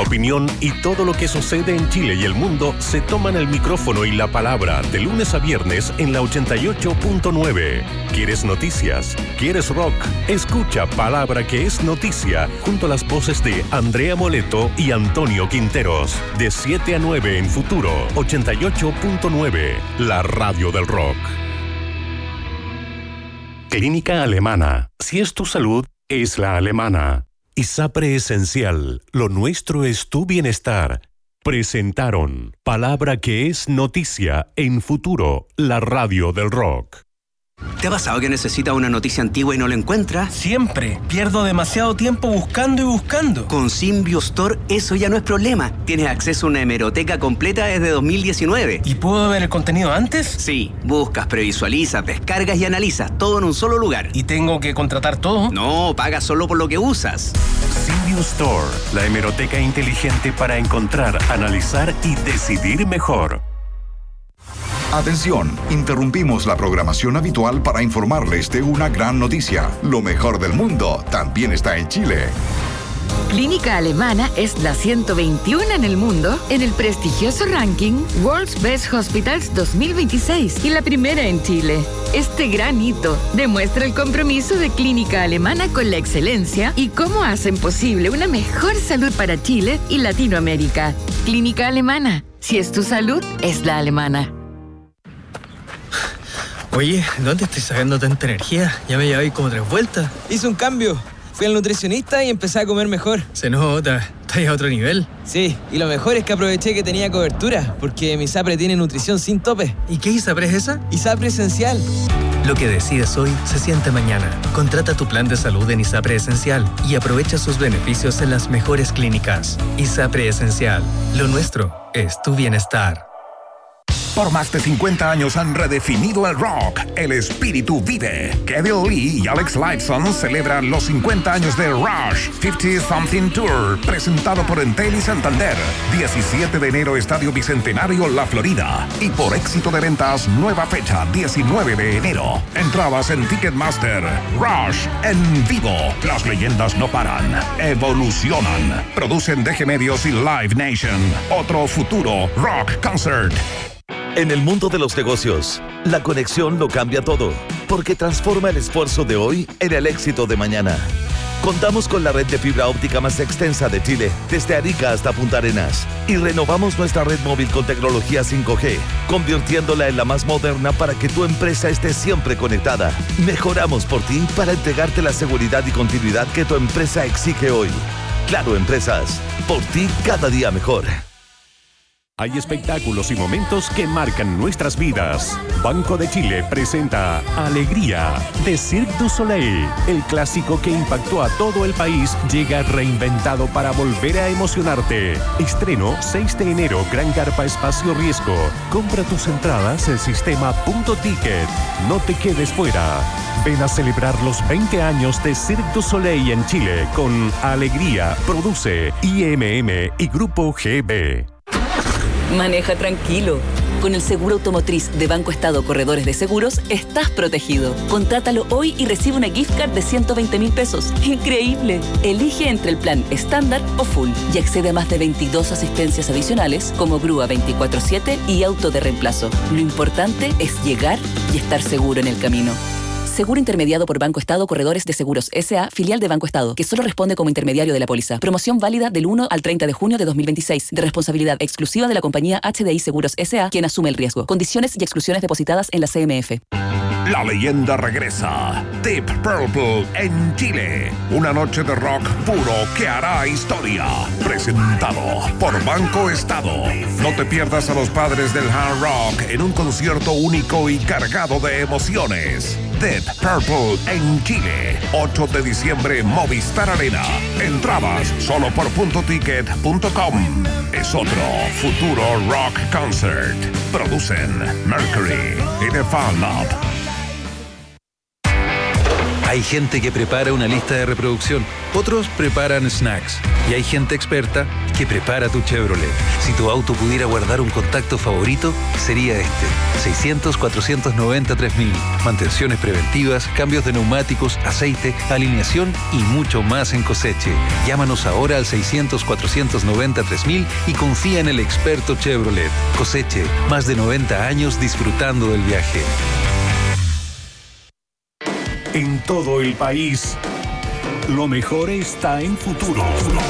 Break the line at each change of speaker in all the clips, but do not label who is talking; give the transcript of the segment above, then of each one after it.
opinión y todo lo que sucede en Chile y el mundo se toman el micrófono y la palabra de lunes a viernes en la 88.9. ¿Quieres noticias? ¿Quieres rock? Escucha Palabra que es noticia junto a las voces de Andrea Moleto y Antonio Quinteros. De 7 a 9 en Futuro 88.9, la radio del rock. Clínica Alemana. Si es tu salud, es la alemana. ISAPRE Esencial. Lo nuestro es tu bienestar. Presentaron Palabra que es noticia en Futuro, la radio del rock.
¿Te ha pasado que necesitas una noticia antigua y no la encuentras?
Siempre. Pierdo demasiado tiempo buscando y buscando.
Con Symbio Store eso ya no es problema. Tienes acceso a una hemeroteca completa desde 2019.
¿Y puedo ver el contenido antes?
Sí. Buscas, previsualizas, descargas y analizas. Todo en un solo lugar.
¿Y tengo que contratar todo?
No, pagas solo por lo que usas.
Symbio Store, la hemeroteca inteligente para encontrar, analizar y decidir mejor.
Atención, interrumpimos la programación habitual para informarles de una gran noticia. Lo mejor del mundo también está en Chile.
Clínica Alemana es la 121 en el mundo en el prestigioso ranking World's Best Hospitals 2026 y la primera en Chile. Este gran hito demuestra el compromiso de Clínica Alemana con la excelencia y cómo hacen posible una mejor salud para Chile y Latinoamérica. Clínica Alemana. Si es tu salud, es la alemana.
Oye, ¿dónde estoy sacando tanta energía? Ya me llevé como 3 vueltas.
Hice un cambio. Fui al nutricionista y empecé a comer mejor.
Se nota. Estás a otro nivel.
Sí, y lo mejor es que aproveché que tenía cobertura, porque mi ISAPRE tiene nutrición sin tope.
¿Y qué ISAPRE es esa?
ISAPRE Esencial.
Lo que decides hoy se siente mañana. Contrata tu plan de salud en ISAPRE Esencial y aprovecha sus beneficios en las mejores clínicas. ISAPRE Esencial. Lo nuestro es tu bienestar.
Por más de 50 años han redefinido el rock. El espíritu vive. Kevin Lee y Alex Lifeson celebran los 50 años de Rush 50 Something Tour, presentado por Entel y Santander. 17 de enero, Estadio Bicentenario, La Florida. Y por éxito de ventas, nueva fecha, 19 de enero. Entradas en Ticketmaster. Rush en vivo. Las leyendas no paran. Evolucionan. Producen DG Medios y Live Nation. Otro futuro rock concert.
En el mundo de los negocios, la conexión lo cambia todo, porque transforma el esfuerzo de hoy en el éxito de mañana. Contamos con la red de fibra óptica más extensa de Chile, desde Arica hasta Punta Arenas, y renovamos nuestra red móvil con tecnología 5G, convirtiéndola en la más moderna para que tu empresa esté siempre conectada. Mejoramos por ti para entregarte la seguridad y continuidad que tu empresa exige hoy. Claro Empresas, por ti cada día mejor.
Hay espectáculos y momentos que marcan nuestras vidas. Banco de Chile presenta Alegría de Cirque du Soleil. El clásico que impactó a todo el país llega reinventado para volver a emocionarte. Estreno 6 de enero, Gran Carpa Espacio Riesgo. Compra tus entradas en sistema Punto Ticket. No te quedes fuera. Ven a celebrar los 20 años de Cirque du Soleil en Chile con Alegría. Produce IMM y Grupo GB.
Maneja tranquilo. Con el seguro automotriz de Banco Estado Corredores de Seguros, estás protegido. Contrátalo hoy y recibe una gift card de 120.000 pesos. ¡Increíble! Elige entre el plan estándar o full y accede a más de 22 asistencias adicionales como grúa 24/7 y auto de reemplazo. Lo importante es llegar y estar seguro en el camino. Seguro intermediado por Banco Estado Corredores de Seguros S.A., filial de Banco Estado, que solo responde como intermediario de la póliza. Promoción válida del 1 al 30 de junio de 2026, de responsabilidad exclusiva de la compañía HDI Seguros S.A., quien asume el riesgo. Condiciones y exclusiones depositadas en la CMF.
La leyenda regresa. Deep Purple en Chile. Una noche de rock puro que hará historia. Presentado por Banco Estado. No te pierdas a los padres del hard rock en un concierto único y cargado de emociones. Deep Purple en Chile. 8 de diciembre, Movistar Arena. Entradas solo por puntoticket.com. Es otro futuro rock concert. Producen Mercury y The Fan Lab.
Hay gente que prepara una lista de reproducción, otros preparan snacks y hay gente experta que prepara tu Chevrolet. Si tu auto pudiera guardar un contacto favorito, sería este. 600-490-3000. Mantenciones preventivas, cambios de neumáticos, aceite, alineación y mucho más en Coseche. Llámanos ahora al 600-490-3000 y confía en el experto Chevrolet. Coseche, más de 90 años disfrutando del viaje.
En todo el país, lo mejor está en Futuro.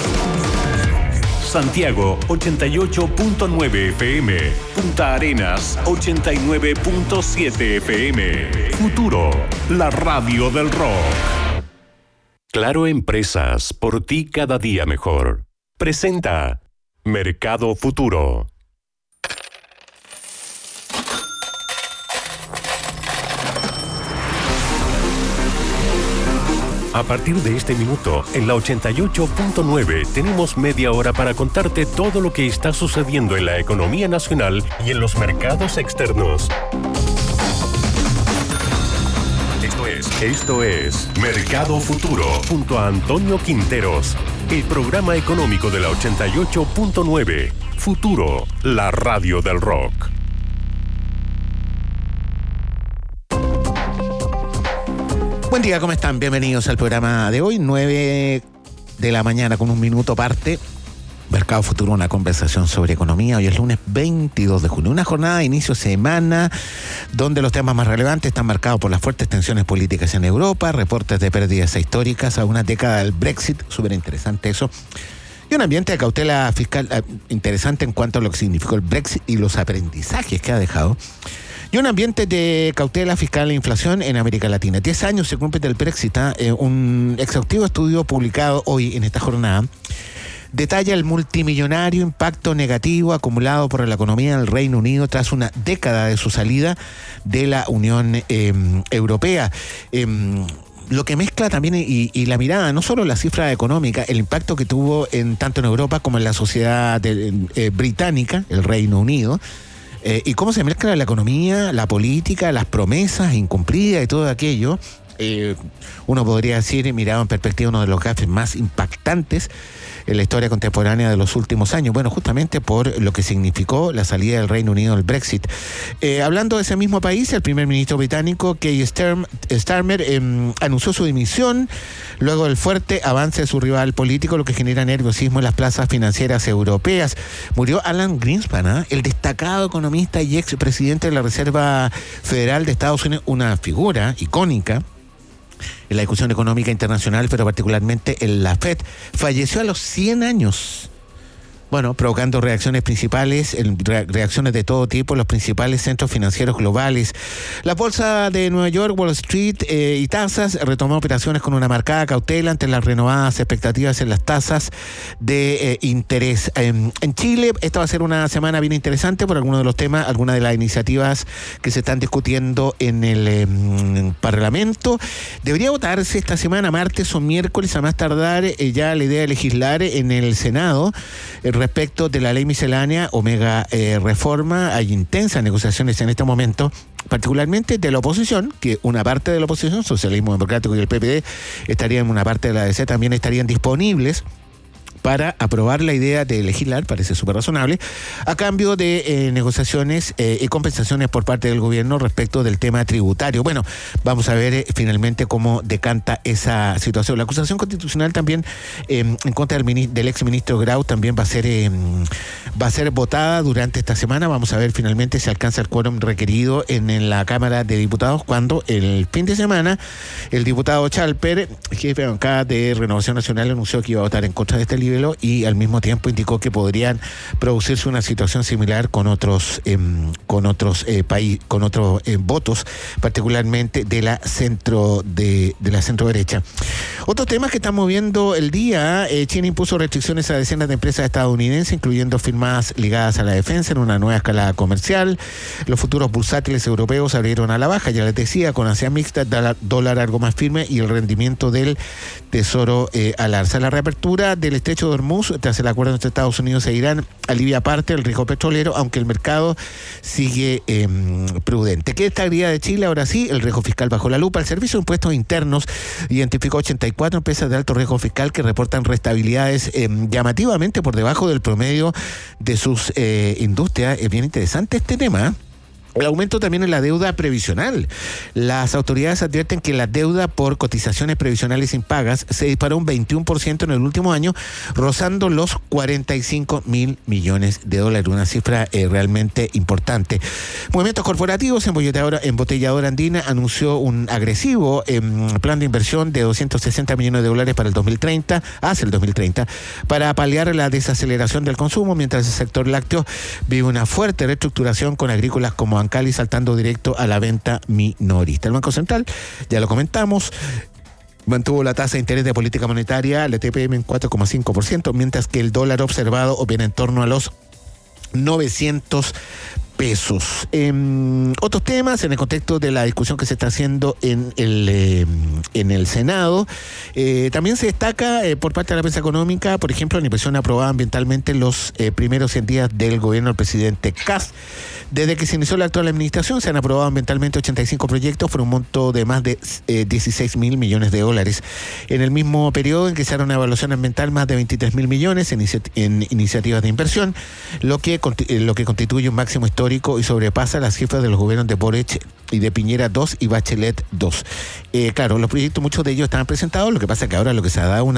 Santiago 88.9 FM, Punta Arenas 89.7 FM. Futuro, la radio del rock. Claro Empresas, por ti cada día mejor. Presenta Mercado Futuro. A partir de este minuto, en la 88.9 tenemos media hora para contarte todo lo que está sucediendo en la economía nacional y en los mercados externos. Esto es Mercado Futuro, junto a Antonio Quinteros, el programa económico de la 88.9. Futuro, la radio del rock.
Buen día, ¿cómo están? Bienvenidos al programa de hoy, 9 de la mañana con un minuto parte. Mercado Futuro, una conversación sobre economía. Hoy es lunes 22 de junio, una jornada de inicio de semana donde los temas más relevantes están marcados por las fuertes tensiones políticas en Europa, reportes de pérdidas históricas a una década del Brexit, súper interesante eso, y un ambiente de cautela fiscal interesante en cuanto a lo que significó el Brexit y los aprendizajes que ha dejado. Y un ambiente de cautela fiscal e inflación en América Latina. 10 años se cumplen del Brexit. Un exhaustivo estudio publicado hoy en esta jornada detalla el multimillonario impacto negativo acumulado por la economía del Reino Unido tras una década de su salida de la Unión Europea. Lo que mezcla también y la mirada, no solo la cifra económica, el impacto que tuvo tanto en Europa como en la sociedad británica, el Reino Unido, y cómo se mezcla la economía, la política, las promesas incumplidas y todo aquello. Uno podría decir, mirado en perspectiva, uno de los gafes más impactantes en la historia contemporánea de los últimos años. Bueno, justamente por lo que significó la salida del Reino Unido del Brexit. Hablando de ese mismo país, el primer ministro británico, Keir Starmer, anunció su dimisión luego del fuerte avance de su rival político, lo que genera nerviosismo en las plazas financieras europeas. Murió Alan Greenspan, el destacado economista y expresidente de la Reserva Federal de Estados Unidos, una figura icónica en la discusión económica internacional, pero particularmente en la FED. Falleció a los 100 años. Bueno, provocando reacciones de todo tipo en los principales centros financieros globales. La bolsa de Nueva York, Wall Street y tasas retomó operaciones con una marcada cautela ante las renovadas expectativas en las tasas de interés. En Chile, esta va a ser una semana bien interesante por algunos de los temas, algunas de las iniciativas que se están discutiendo en el Parlamento. Debería votarse esta semana, martes o miércoles, a más tardar, ya la idea de legislar en el Senado respecto de la ley miscelánea o mega reforma. Hay intensas negociaciones en este momento, particularmente de la oposición, que una parte de la oposición, Socialismo Democrático y el PPD, estarían, una parte de la ADC también estarían disponibles para aprobar la idea de legislar, parece súper razonable, a cambio de negociaciones y compensaciones por parte del gobierno respecto del tema tributario. Bueno, vamos a ver finalmente cómo decanta esa situación. La acusación constitucional también en contra del exministro Grau también va a ser votada durante esta semana. Vamos a ver finalmente si alcanza el quórum requerido en la Cámara de Diputados, cuando el fin de semana el diputado Chalper, jefe de bancada de Renovación Nacional, anunció que iba a votar en contra de este libro y al mismo tiempo indicó que podrían producirse una situación similar con otros votos, particularmente de la centro derecha. Otros temas que están moviendo el día: China impuso restricciones a decenas de empresas estadounidenses, incluyendo firmas ligadas a la defensa, en una nueva escalada comercial. Los futuros bursátiles europeos abrieron a la baja, ya les decía, con ansiedad mixta, dólar algo más firme y el rendimiento del tesoro al alza. La reapertura del estrecho Estrecho de Hormuz, tras el acuerdo entre Estados Unidos e Irán, alivia parte del riesgo petrolero, aunque el mercado sigue prudente. ¿Qué estabilidad de Chile? Ahora sí, el riesgo fiscal bajo la lupa. El Servicio de Impuestos Internos identificó 84 empresas de alto riesgo fiscal que reportan rentabilidades llamativamente por debajo del promedio de sus industrias. Es bien interesante este tema, ¿eh? El aumento también en la deuda previsional. Las autoridades advierten que la deuda por cotizaciones previsionales impagas se disparó un 21% en el último año, rozando los 45.000 millones de dólares, una cifra realmente importante. Movimientos corporativos. Embotelladora Andina anunció un agresivo plan de inversión de 260 millones de dólares para el 2030, hacia el 2030, para paliar la desaceleración del consumo, mientras el sector lácteo vive una fuerte reestructuración con agrícolas como Ancali saltando directo a la venta minorista. El Banco Central, ya lo comentamos, mantuvo la tasa de interés de política monetaria, el TPM, en 4,5%, mientras que el dólar observado opera en torno a los 900 pesos. Otros temas en el contexto de la discusión que se está haciendo en el Senado, también se destaca por parte de la prensa económica, por ejemplo, la inversión aprobada ambientalmente en los primeros 100 días del gobierno del presidente Kast. Desde que se inició la actual administración se han aprobado ambientalmente 85 proyectos por un monto de más de 16.000 millones de dólares. En el mismo periodo ingresaron una evaluación ambiental más de 23.000 millones en iniciativas de inversión, lo que constituye un máximo histórico y sobrepasa las cifras de los gobiernos de Boric y de Piñera 2 y Bachelet 2. Claro, los proyectos, muchos de ellos estaban presentados, lo que pasa es que ahora lo que se ha dado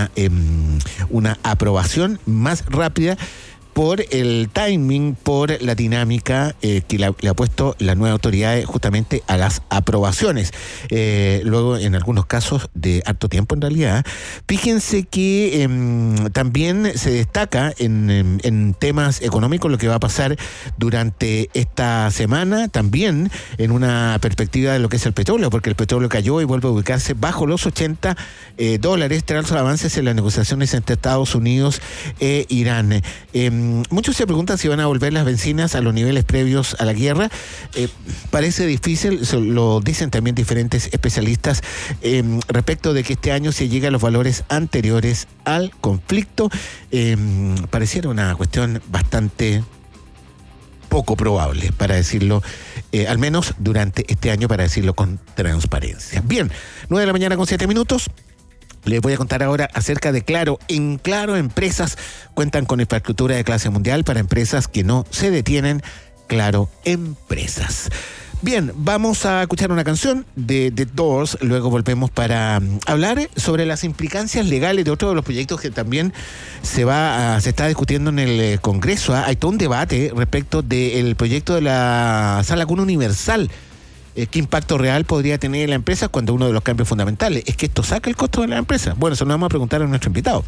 una aprobación más rápida por el timing, por la dinámica que le ha puesto la nueva autoridad justamente a las aprobaciones. Luego, en algunos casos de harto tiempo en realidad. Fíjense que también se destaca en temas económicos lo que va a pasar durante esta semana, también en una perspectiva de lo que es el petróleo, porque el petróleo cayó y vuelve a ubicarse bajo los $80 tras los avances en las negociaciones entre Estados Unidos e Irán. Muchos se preguntan si van a volver las bencinas a los niveles previos a la guerra. Parece difícil, lo dicen también diferentes especialistas, respecto de que este año se llegue a los valores anteriores al conflicto. Pareciera una cuestión bastante poco probable, para decirlo, al menos durante este año, para decirlo con transparencia. Bien, 9:07 a.m. Les voy a contar ahora acerca de Claro. En Claro, empresas cuentan con infraestructura de clase mundial para empresas que no se detienen. Claro Empresas. Bien, vamos a escuchar una canción de The Doors, luego volvemos para hablar sobre las implicancias legales de otro de los proyectos que también se está discutiendo en el Congreso. Hay todo un debate respecto del proyecto de la Sala Cuna Universal. ¿Qué impacto real podría tener la empresa cuando uno de los cambios fundamentales es que esto saca el costo de la empresa? Bueno, eso lo vamos a preguntar a nuestro invitado.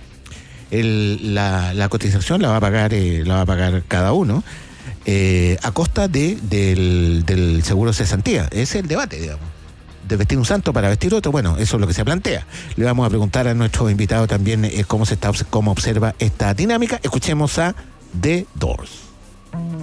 La cotización la va a pagar cada uno a costa del seguro de cesantía. Ese es el debate, digamos. De vestir un santo para vestir otro, bueno, eso es lo que se plantea. Le vamos a preguntar a nuestro invitado también cómo observa esta dinámica. Escuchemos a The Doors.